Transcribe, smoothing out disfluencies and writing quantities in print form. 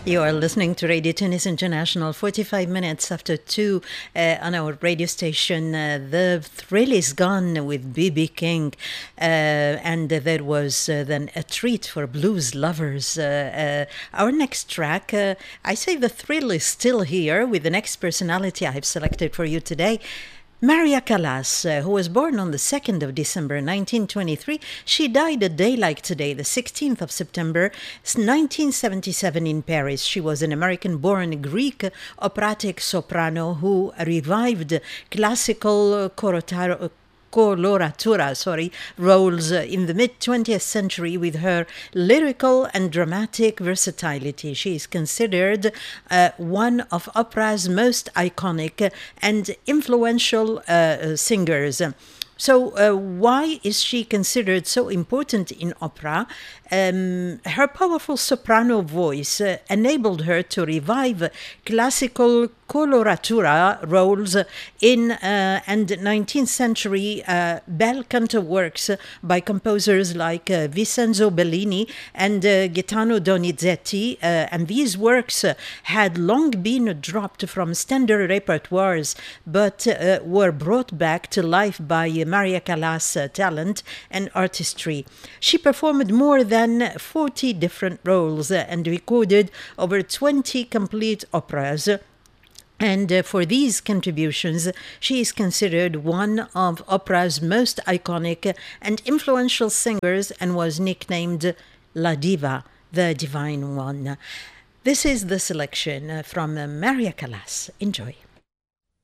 You are listening to Radio Tunis International, 45 minutes after 2 on our radio station. The thrill is gone with B.B. King, and there was then a treat for blues lovers. Our next track, I say the thrill is still here with the next personality I have selected for you today. Maria Callas, who was born on the 2nd of December 1923, she died a day like today, the 16th of September 1977 in Paris. She was an American-born Greek operatic soprano who revived classical coloratura roles in the mid-20th century with her lyrical and dramatic versatility. She is considered one of opera's most iconic and influential singers. So why is she considered so important in opera? Her powerful soprano voice enabled her to revive classical coloratura roles in and 19th century bel canto works by composers like Vincenzo Bellini and Gaetano Donizetti, and these works had long been dropped from standard repertoires but were brought back to life by Maria Callas' talent and artistry. She performed more than 40 different roles and recorded over 20 complete operas. And for these contributions, she is considered one of opera's most iconic and influential singers and was nicknamed La Diva, the Divine One. This is the selection from Maria Callas. Enjoy.